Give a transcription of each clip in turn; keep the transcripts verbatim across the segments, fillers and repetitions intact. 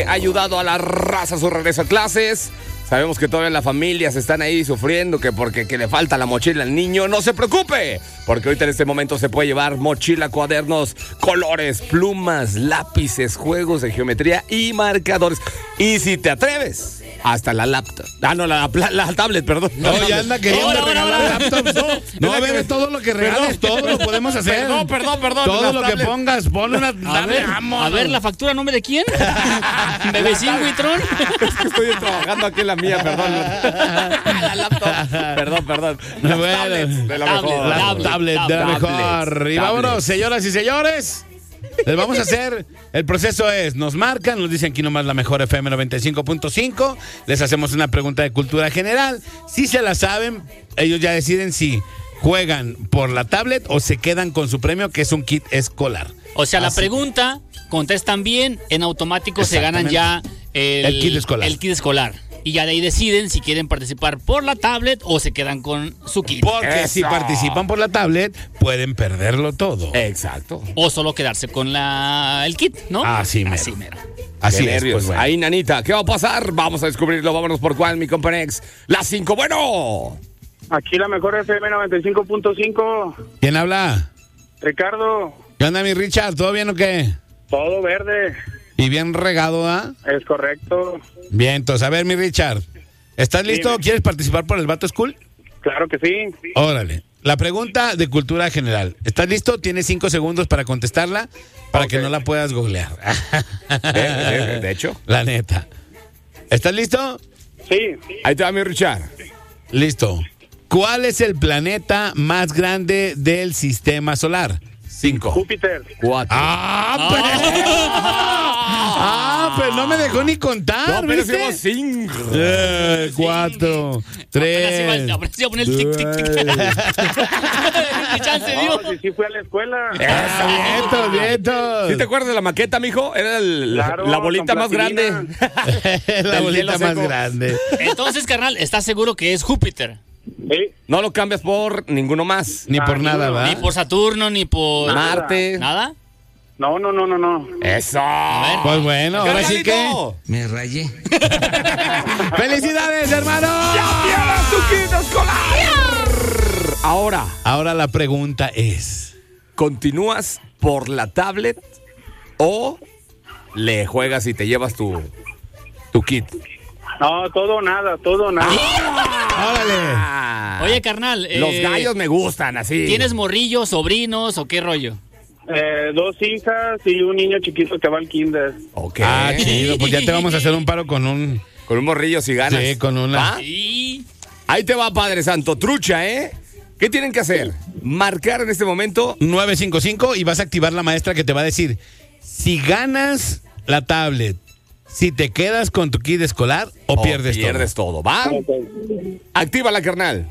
que ha ayudado a la raza a su regreso a clases. Sabemos que todavía las familias están ahí sufriendo que porque que le falta la mochila al niño. No se preocupe, porque ahorita en este momento se puede llevar mochila, cuadernos, colores, plumas, lápices, juegos de geometría y marcadores. Y si te atreves, hasta la laptop. Ah, no, la, la, la tablet, perdón. No, ya anda queriendo Ahora, regalar ahora, ahora. laptops. No, no bebé, todo lo que regales, todo lo podemos hacer. Perdón, perdón, perdón. Todo la lo que tablet. pongas, pon una A tablet. ver, Vámonos. a ver, la factura, ¿a nombre de quién? Bebecín Huitrón. Es que estoy trabajando aquí en la mía, perdón. La laptop. Perdón, perdón. Las Bueno, tablets de la tablet, mejor. La Tablet, tablet de la tablet, mejor. Y tablet. vámonos, señoras y señores. Les vamos a hacer, el proceso es, nos marcan, nos dicen aquí nomás la mejor F M noventa y cinco punto cinco, les hacemos una pregunta de cultura general, si se la saben, ellos ya deciden si juegan por la tablet o se quedan con su premio, que es un kit escolar. O sea, la Así. pregunta, contestan bien, en automático se ganan ya el, El kit escolar. el kit escolar. Y ya de ahí deciden si quieren participar por la tablet o se quedan con su kit. Porque Eso. si participan por la tablet, pueden perderlo todo. Exacto. O solo quedarse con la el kit, ¿no? Así mero. Así mero. Así Qué es, nervios. pues, bueno. Ahí, nanita, ¿qué va a pasar? Vamos a descubrirlo. Vámonos por cuál, mi compañex. Las cinco, bueno. Aquí la mejor F M noventa y cinco punto cinco. ¿Quién habla? Ricardo, ¿Qué onda, mi Richard? ¿Todo bien o qué? todo verde. ¿Y bien regado, ah? Es correcto. Bien, entonces, a ver, mi Richard, ¿estás listo? Dime. ¿Quieres participar por el Vato School? Claro que sí. Órale. La pregunta de cultura general. ¿Estás listo? Tienes cinco segundos para contestarla para Ok. que no la puedas googlear. De, de- de hecho. La neta. ¿Estás listo? Sí. Ahí te va, mi Richard. Listo. ¿Cuál es el planeta más grande del sistema solar? Cinco. Júpiter. Cuatro. ¡Ah, pero! ¡Ah, pero no me dejó ni contar! No, pero ¿viste? hicimos cinco. Eh, cuatro, tres. Apenas iba- apenas iba a poner el tic, tic, tic. Ni chance dio. No, sí, sí fui a la escuela. Ah, vientos, vientos. ¿Sí te acuerdas de la maqueta, mijo? Era el- Claro, la bolita con más grande. plastilina. La Del bolita hielo más seco. grande. Entonces, carnal, ¿estás seguro que es Júpiter? Sí. No lo cambias por ninguno más. Ni por Ah, nada, no. ¿va? Ni por Saturno, ni por... Marte. ¿Nada? No, no, no, no, no. Eso. ver. Pues bueno, ahora sí que. ¡Carnalito! Me rayé. ¡Felicidades, hermano! ¡Tienes tu kit escolar! Ahora, Ahora la pregunta es: ¿continúas por la tablet o le juegas y te llevas tu, tu kit? No, todo o nada, todo o nada. ¡Órale! Ah, Oye, carnal. los eh, gallos me gustan así. ¿Tienes morrillos, sobrinos o qué rollo? Eh, dos hijas y un niño chiquito que va al kinder. Ok. Ah, chido, pues ya te vamos a hacer un paro con un. Con un morrillo si ganas. Sí, con una. ¿Va? Sí. Ahí te va, Padre Santo. Trucha, ¿eh? ¿Qué tienen que hacer? Marcar en este momento. nueve cinco cinco y vas a activar la maestra que te va a decir si ganas la tablet, si te quedas con tu kit escolar o, o pierdes, pierdes todo. ¿Va? Ok. Actívala, carnal.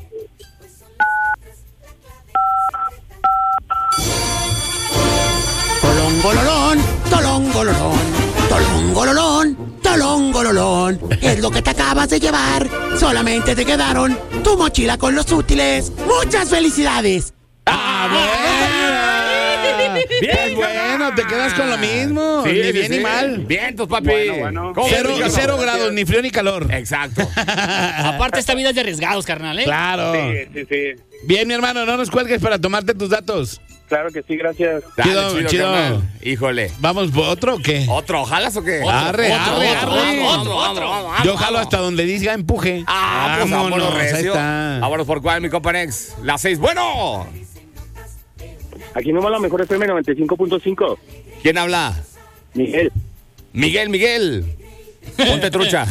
Tolongololón, tolongololón, tolongololón, tolongololón. Es lo que te acabas de llevar. Solamente te quedaron tu mochila con los útiles. ¡Muchas felicidades! ¡Ah, bueno! Bien, Pues bueno, te quedas con lo mismo. Sí, ni sí, bien sí. ni mal. Vientos, papi. Bueno, bueno. ¿Cómo Cero, ves, Ricardo? cero grados, ni frío ni calor. Exacto. Aparte, esta vida es de arriesgados, carnal, ¿eh? Claro. Sí, sí, sí. Bien, mi hermano, no nos cuelgues para tomarte tus datos. Claro que sí, gracias. Dale, Chido, chido. carnal. Híjole. ¿Vamos por otro o qué? ¿Otro? ¿Jalas o qué? Otro, Arre, otro, arre, otro, arre. otro, otro, otro. Yo jalo hasta donde diga empuje. Ah, pues vámonos, ahí recio. está. Vámonos por cuál, mi compa Nex. Las seis. Bueno. Aquí nomás la mejor F M noventa y cinco punto cinco. ¿Quién habla? Miguel. Miguel, Miguel. Ponte trucha.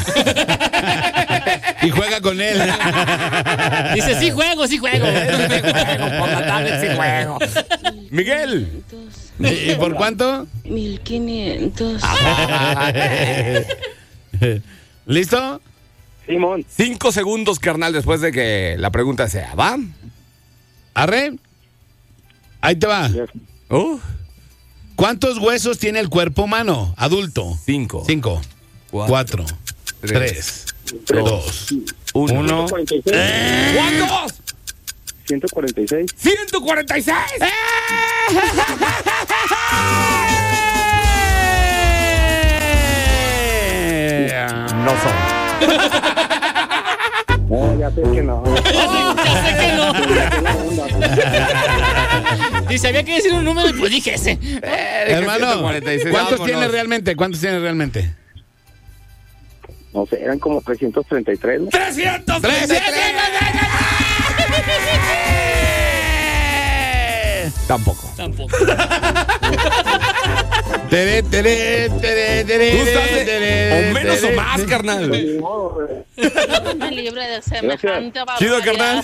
Y juega con él. Dice, sí juego, sí juego. Por la tablet sí juego. Miguel. ¿Y por cuánto? Mil quinientos. ¿Listo? Simón. Cinco segundos, carnal, después de que la pregunta sea, ¿va? ¿Arre? Ahí te va. Uh, ¿Cuántos huesos tiene el cuerpo humano adulto? cinco. Cinco, Cuatro, cuatro, tres, tres, dos, Uno. uno. ciento cuarenta y seis. ¿Cuántos? ciento cuarenta y seis. ¡ciento cuarenta y seis! no son. No, ya sé que no. Ya sé, ya sé que no. Dice, había que decir un número y pues dije ese. Eh, Hermano, ciento cuarenta y seis, ¿cuántos vámonos. tienes realmente? ¿Cuántos tienes realmente? No sé, eran como trescientos treinta y tres, ¿no? ¡trescientos treinta y tres! Tampoco. Tampoco. Tere, tere, tere, tere, Tú estás de- tere, o menos tere, o más, tere. carnal. Ni modo, güey. Me libre de semejante Chido, barbaridad.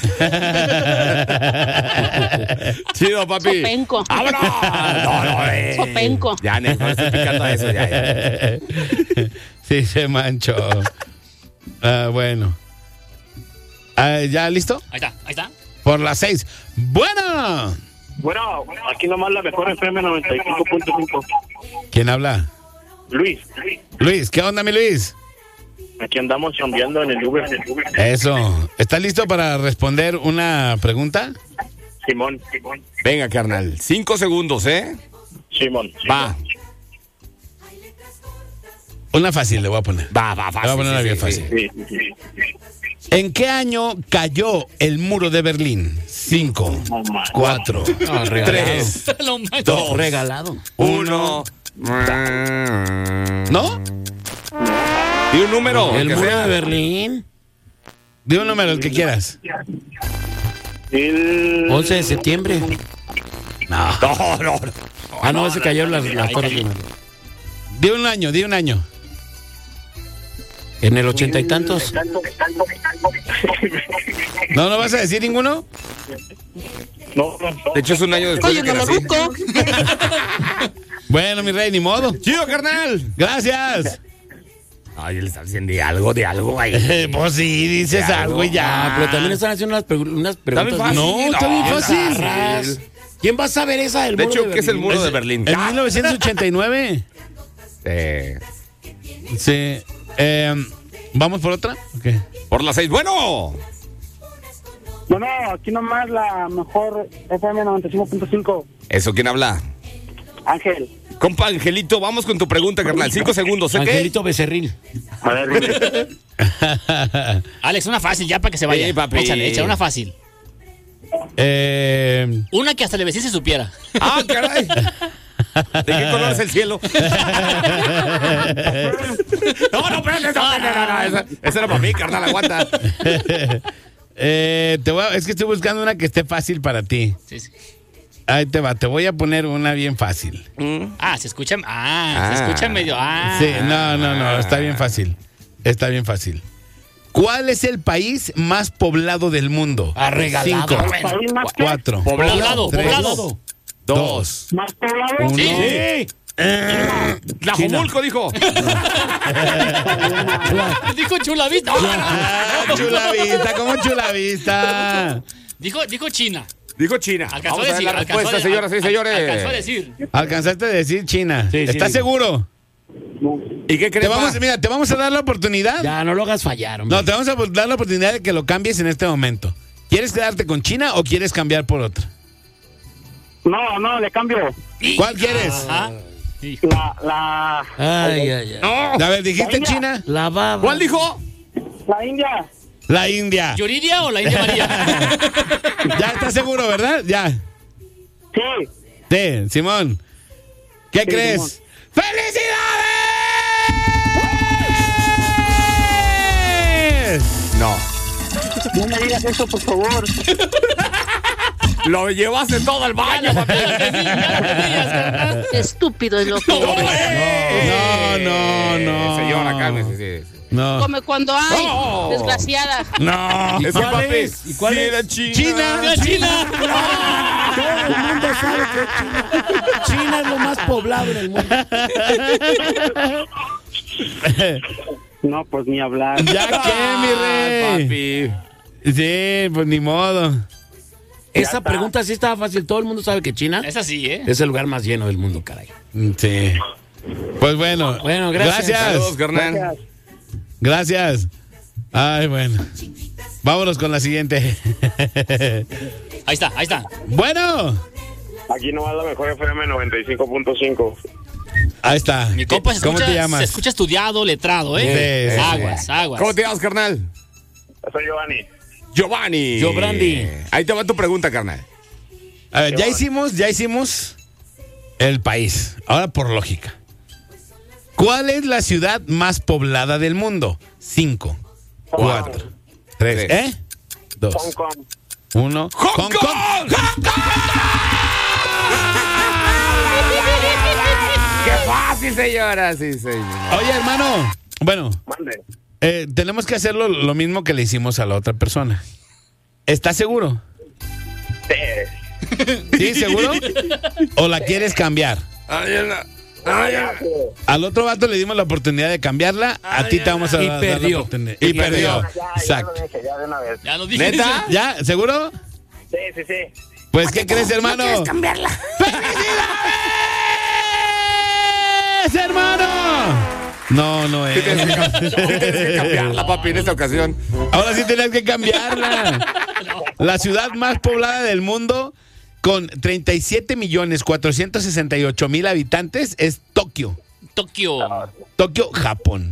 carnal. Chido, papi. Sopenco. ¡Vámonos! No, no, eh. Sopenco. Ya, ne, no estoy picando a eso, ya, ya. Sí, se manchó. Ah, bueno. Ah, ¿ya listo? Ahí está, ahí está. Por las seis. Bueno. Bueno, aquí nomás la mejor F M noventa y cinco punto cinco. ¿Quién habla? Luis, Luis, ¿qué onda, mi Luis? aquí andamos chambeando en el Uber. Eso. ¿Estás listo para responder una pregunta? Simón, Simón, Venga, carnal. Cinco segundos, ¿eh? Simón. Va, Una fácil le voy a poner. va, va, Le voy a fácil. poner una sí, bien sí, fácil. sí. Sí, sí, sí. ¿En qué año cayó el muro de Berlín? Cinco, No, man. cuatro, tres, Lo más- dos, Regalado. Uno. ¿no? Y un número. El que muro sea. de Berlín. Di un número, el que quieras. El... once de septiembre. No. No, no, no. Ah, no, ese cayó las, las torres gemelas. Di un año, di un año. En el ochenta y tantos. ¿No, no vas a decir ninguno? No, no, no. De hecho, es un año después Oye, de que no lo nací. ruco. Bueno, mi rey, ni modo. Chido, carnal. Gracias. Ay, él está diciendo de algo, de algo ahí. Eh, pues sí, dices De algo y ya. Ah, pero también están haciendo unas, pregu- unas preguntas. bien fácil. No, está bien No, fácil. bizarras. ¿Quién va a saber esa del De muro hecho, ¿qué es el muro de Berlín? En mil novecientos ochenta y nueve. Eh, Sí. Eh, ¿Vamos por otra? Ok. por las seis. Bueno. Bueno, aquí nomás la mejor F M noventa y cinco punto cinco. ¿Eso quién habla? Ángel. Compa Angelito, vamos con tu pregunta, carnal. Cinco segundos, ¿eh? Angelito Becerril. A ver, dime. Alex, una fácil ya para que se vaya. Sí, papi. Échale, échale una fácil. Eh, Una que hasta el vecino se supiera. Ah, caray. ¿De qué color es el cielo? No, no, espérate, no, no, no, no, esa, esa era para mí, carnal, aguanta. eh, te voy a- es que estoy buscando una que esté fácil para ti. Sí, sí. Ahí te va, te voy a poner una bien fácil. Ah, se escucha. Ah, se Ah. escucha medio. Ah. Sí, no, no, no, está bien fácil. Está bien fácil. ¿Cuál es el país más poblado del mundo? Ah, regalado. Cinco, Bueno. ¿País más qué? cuatro, Poblado, tres, poblado. dos, ¿Más poblado? uno. Sí. Tlajomulco dijo. Dijo Chulavista. Ah, Chulavista, ¿cómo Chulavista? Dijo, dijo China. Dijo China. Alcanzó Vamos a a ver decir. la alcanzó respuesta, a- señoras y al- señores. Alcanzó a decir. Alcanzaste a decir China. Sí, sí, ¿Estás digo. seguro? ¿Y qué Te crees? vamos, mira, te vamos a dar la oportunidad. Ya, no lo hagas fallar, hombre. No, te vamos a dar la oportunidad de que lo cambies en este momento. ¿Quieres quedarte con China o quieres cambiar por otra? No, no, le cambio. ¿Cuál quieres? Ajá. La, la, Ay, ay, ay. No. A ver, ¿dijiste India. China? La baba. ¿Cuál dijo? la India. La India. ¿Yuridia o la India María? Ya estás seguro, ¿verdad? Ya. Sí. Sí, Simón. ¿Qué Sí, crees? ¡Felicidades! No. No me digas eso, por favor. Lo llevaste todo al baño, papi. Estúpido es lo que eres. No, no, no. Señora, cálmese. Sí, sí. No. Come cuando hay. No. Desgraciada. No. Es que, cuál papi, es? ¿Y cuál sí es? era China. China. ¡La China! Todo el mundo sabe que China, China es lo más poblado del mundo. No, pues ni hablar. ¿Ya qué, mi Ay, rey? papi. Sí, pues ni modo. Esa pregunta sí estaba fácil. Todo el mundo sabe que China Es así, ¿eh? es el lugar más lleno del mundo, caray. Sí. Pues bueno. Bueno, gracias. Gracias. Saludos, carnal. Gracias. Ay, bueno. Vámonos con la siguiente. Ahí está, ahí está. Bueno. Aquí nomás la mejor F M noventa y cinco punto cinco. Ahí está. Mi compa se ¿Cómo escucha, te llamas? se escucha estudiado, letrado, ¿eh? Sí, sí, aguas, sí. aguas. ¿Cómo te llamas, carnal? Soy Giovanni. Giovanni. Giovanni. Ahí te va tu pregunta, carnal. A ver, ya hicimos, ya hicimos el país. Ahora por lógica. ¿Cuál es la ciudad más poblada del mundo? Cinco, cuatro, tres, Tres. ¿eh? Dos, Hong Kong. uno. ¡Hong Kong! ¡Qué fácil, señora! Sí, señor. Oye, hermano. Bueno, Mande. eh, tenemos que hacerlo lo mismo que le hicimos a la otra persona. ¿Estás seguro? Sí. ¿Sí, seguro? ¿O la quieres cambiar? Ay, la- ay, la- Al otro vato le dimos la oportunidad de cambiarla. A ti te vamos a Y dar perdió. la oportunidad. Y perdió. Ya, ya lo Exacto. dije, ya de una vez. Ya nos dije. ¿Neta? ¿Ya? ¿Seguro? Sí, sí, sí. Pues, ¿qué crees, hermano? ¿Quieres cambiarla? ¡Es, hermano! No, no es. Tienes que cam- tienes que cambiarla, papi, en esta ocasión. Ahora sí tenías que cambiarla. La ciudad más poblada del mundo, con treinta y siete millones cuatrocientos sesenta y ocho mil habitantes, es Tokio. Tokio. Tokio, Japón.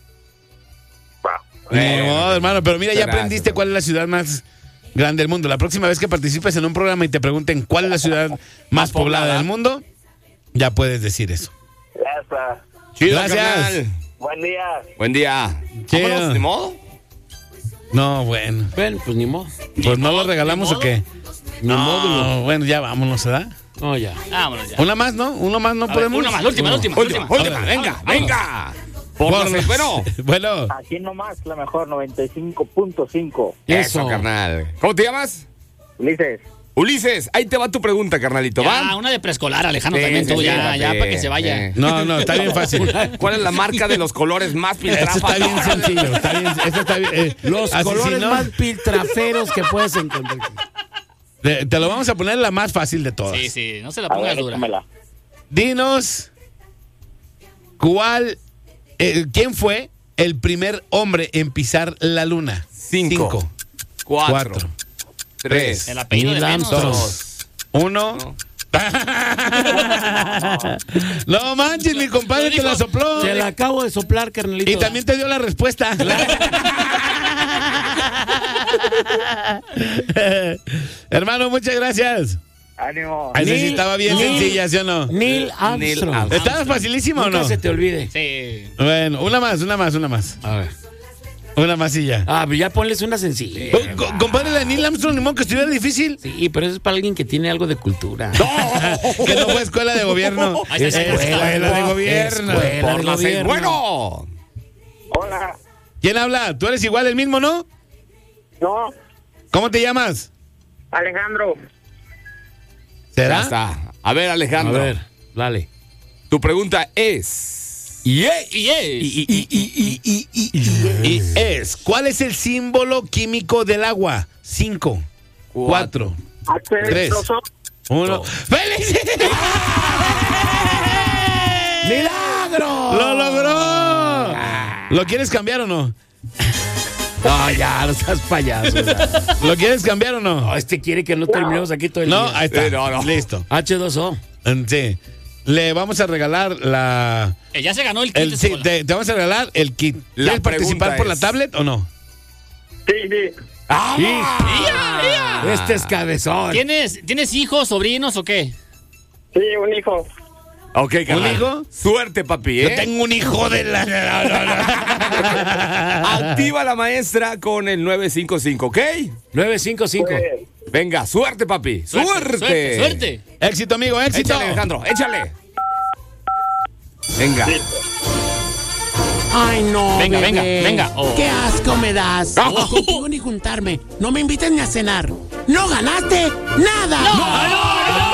Ni Bueno. modo, hermano, pero mira, ya Gracias, aprendiste hermano. cuál es la ciudad más grande del mundo. La próxima vez que participes en un programa y te pregunten cuál es la ciudad más poblada del mundo, ya puedes decir eso. Ya está. Chido, Gracias. carnal. Buen día. Buen día. Chido. Vámonos, ¿ni modo? No, bueno. Bueno, pues ni modo. Pues no lo regalamos ni o qué. Ni No, módulo. bueno, ya vámonos, ¿verdad? No, ya. Vámonos ya. Una más, ¿no? Uno más no A ver, podemos. una más, la última, la última. la Última, última. última. Órale. Venga, Vámonos. venga. Por Por las- las- Bueno, Bueno, Aquí nomás la mejor, noventa y cinco punto cinco. eso, Eso. carnal. ¿Cómo te llamas? Ulises. Ulises, ahí te va tu pregunta, carnalito. Ya, ¿Va? una de preescolar, Alejandro, Sí, también sí, tú, sí, ya, papi, ya, para que se vaya. sí. no, no, está bien fácil. ¿Cuál es la marca de los colores más Esto está piltrafas? bien sencillo, está bien, esto está bien. eh, Los así, colores si no, más piltraferos que puedes encontrar. Te, te lo vamos a poner la más fácil de todas. Sí, sí, no se la A pongas ver, dura. échamela. Dinos, ¿cuál, eh, quién fue el primer hombre en pisar la luna? Cinco. Cuatro. Cuatro. Tres. El apellido de Neil menos. Armstrong. Dos. Uno. No manches, mi compadre te la sopló. Se la acabo de soplar, carnalito. Y también te dio la respuesta. Hermano, muchas gracias. Ánimo. Ay, Neil- sí, estaba bien Neil- sencilla, ¿sí o no? Neil Armstrong. Armstrong. ¿Estaba facilísimo o Nunca no? se te olvide. Sí. Bueno, una más, una más, una más. A ver. Una más y ya. Ah, pero ya ponles una sencilla. Co- co- Compadre, la Neil Armstrong, ni modo que estuviera difícil. Sí, pero eso es para alguien que tiene algo de cultura. Que no fue escuela de gobierno. Ahí está, ahí está. Escuela de gobierno. Escuela Por de las seis. gobierno. Bueno. Hola. ¿Quién habla? Tú eres igual el mismo, ¿no? No, ¿Cómo te llamas? Alejandro. Ya ¿Será? está. A ver, A Alejandro. ver, dale. Tu pregunta es. Y es. Y es. Y, y, y, y, y, y. Y es, ¿cuál es el símbolo químico del agua? Cinco, cuatro, Tres. uno. ¡Felicidades! ¡Milagro! ¡Lo logró! ¿Lo quieres cambiar o no? No, ya, no seas payaso. ya. ¿Lo quieres cambiar o no? No, este quiere que no terminemos aquí todo el No, día. ahí está. Sí, no, no. Listo. H dos O. Sí. Le vamos a regalar la. Eh, Ya se ganó el kit El, de sí, chocolate. te, te vamos a regalar el kit. La ¿Quieres participar pregunta por la es- tablet o no? Sí, sí. ¡Ah! ¡Ya, ya! Este es cabezón. ¿Tienes, ¿Tienes hijos, sobrinos o qué? Sí, un hijo. Ok, carnal. ¿Un hijo? Suerte, papi, Yo ¿eh? tengo un hijo de la. no, no, no. Activa la maestra con el nueve cinco cinco, ¿ok? nueve cinco cinco. Pues, Venga, suerte, papi. Suerte. Suerte. Suerte. Éxito, amigo, éxito. Échale, Alejandro, échale. Venga. Ay, no, Venga, bebé. venga, venga. Oh. ¡Qué asco me das! Oh. No contigo ni juntarme. No me invites ni a cenar. ¡No ganaste nada!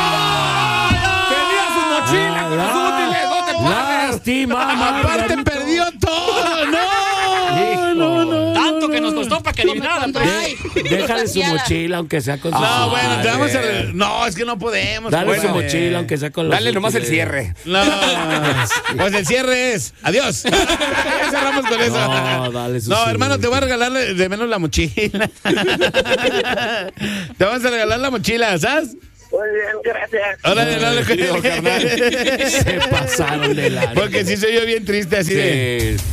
Tenía su mochila con los útiles, no te pases. Lástima, Aparte Margarito. perdió todo. No. No, no. Tanto que nos costó para que eliminaran. Ay, Déjale su bloqueada. mochila, aunque sea con su. No, bueno, te vamos a. ver. No, es que no podemos. Dale bueno. su mochila, aunque sea con los. Dale nomás el útiles. cierre. No. Pues el cierre es. Adiós. Ya cerramos con eso. No, dale su No, hermano, te voy a útiles. regalar de menos la mochila. Te vamos a regalar la mochila, ¿sabes? ok, Muy bien, gracias. Órale, no le Querido carnal, se pasaron de la. Porque sí se oyó bien triste así de. Sí.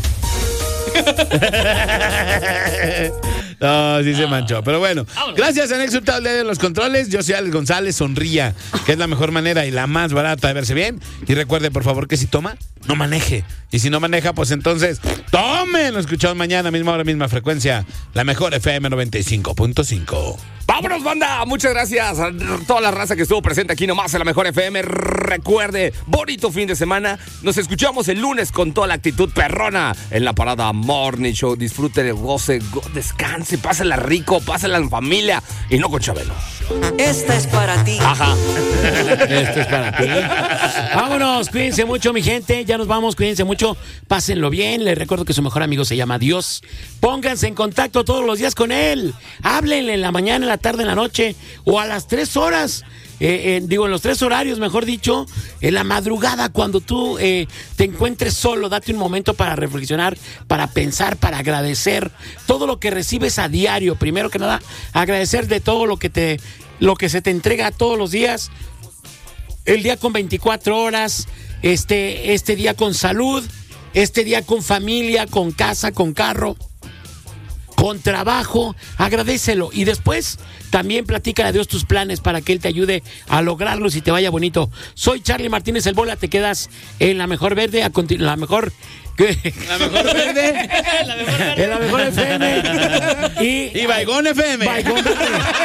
No, sí se manchó. Pero bueno, Vámonos. gracias a Nexus Tablet de los controles. Yo soy Alex González. Sonría, que es la mejor manera y la más barata de verse bien. Y recuerde, por favor, que si toma, no maneje. Y si no maneja, pues entonces, tome. Nos escuchamos mañana, misma hora, misma frecuencia. La mejor F M noventa y cinco punto cinco. ¡Vámonos, banda! Muchas gracias a toda la raza que estuvo presente aquí nomás en la Mejor F M. Recuerde, bonito fin de semana. Nos escuchamos el lunes con toda la actitud perrona en la parada Morning Show. Disfrute, goce, go- descanse, pásela rico, pásela en familia y no con Chabelo. Esta es para ti. Ajá. Esto es para ti. Vámonos, cuídense mucho, mi gente. Ya nos vamos, cuídense mucho. Pásenlo bien. Les recuerdo que su mejor amigo se llama Dios. Pónganse en contacto todos los días con él. Háblenle en la mañana, en la tarde, en la noche o a las tres horas. Eh, eh, digo, en los tres horarios, mejor dicho, en la madrugada, cuando tú eh, te encuentres solo, date un momento para reflexionar, para pensar, para agradecer todo lo que recibes a diario. Primero que nada, agradecer de todo lo que te, lo que se te entrega todos los días. El día con veinticuatro horas, este, este día con salud, este día con familia, con casa, con carro, con trabajo, agradécelo. Y después también platícale a Dios tus planes para que Él te ayude a lograrlos y te vaya bonito. Soy Charlie Martínez el Bola, te quedas en la mejor verde, a continu- la mejor... La mejor verde. La mejor verde. en la mejor F M. Y, Y Baigón F M. Baigón F M.